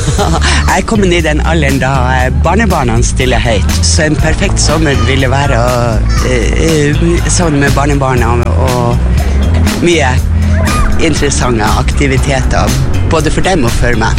Jeg er kommet i den alderen da barnebarna stiller høyt, så en perfekt sommer ville være sammen med barnebarna og mye interessante aktiviteter, både for dem og for meg.